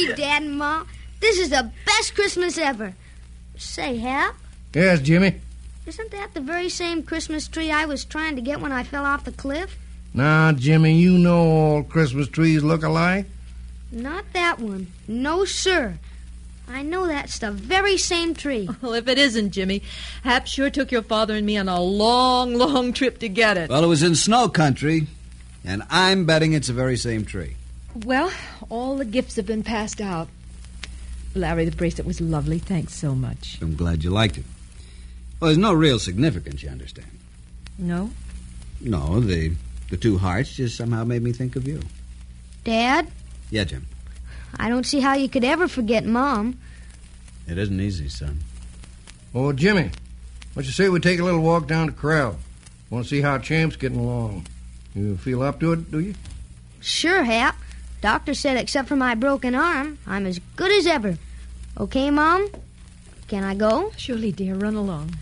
Gee, Dad and Ma, this is the best Christmas ever. Say, Hap? Yes, Jimmy? Isn't that the very same Christmas tree I was trying to get when I fell off the cliff? Nah, Jimmy, you know all Christmas trees look alike. Not that one. No, sir. I know that's the very same tree. Well, if it isn't, Jimmy, Hap sure took your father and me on a long, long trip to get it. Well, it was in snow country, and I'm betting it's the very same tree. Well, all the gifts have been passed out. Larry, the bracelet was lovely. Thanks so much. I'm glad you liked it. Well, there's no real significance, you understand. No? No, the two hearts just somehow made me think of you. Dad? Yeah, Jim. I don't see how you could ever forget Mom. It isn't easy, son. Oh, Jimmy, what you say we take a little walk down to Corral? Want to see how Champ's getting along. You feel up to it, do you? Sure, Hap. Doctor said except for my broken arm, I'm as good as ever. Okay, Mom? Can I go? Surely, dear. Run along.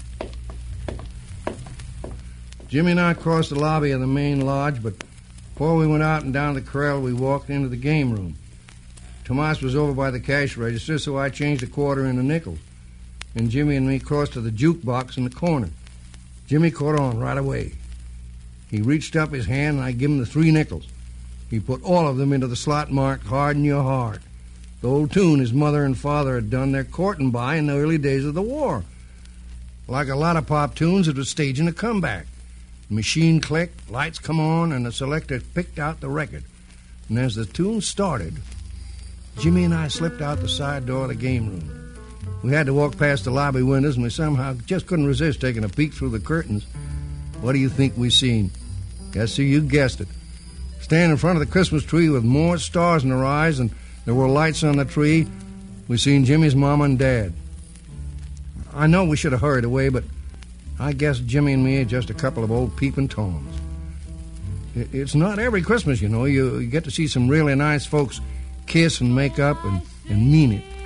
Jimmy and I crossed the lobby of the main lodge, but before we went out and down the corral, we walked into the game room. Tomas was over by the cash register, so I changed a quarter into nickels. And Jimmy and me crossed to the jukebox in the corner. Jimmy caught on right away. He reached up his hand, and I gave him the 3 nickels. He put all of them into the slot marked Harden Your Heart, the old tune his mother and father had done their courting by in the early days of the war. Like a lot of pop tunes, it was staging a comeback. The machine clicked, lights come on, and the selector picked out the record. And as the tune started, Jimmy and I slipped out the side door of the game room. We had to walk past the lobby windows, and we somehow just couldn't resist taking a peek through the curtains. What do you think we seen? Yes, sir, you guessed it. Standing in front of the Christmas tree with more stars in their eyes than there were lights on the tree, we seen Jimmy's mom and dad. I know we should have hurried away, but I guess Jimmy and me are just a couple of old peeping Toms. It's not every Christmas, you know. You get to see some really nice folks kiss and make up and mean it.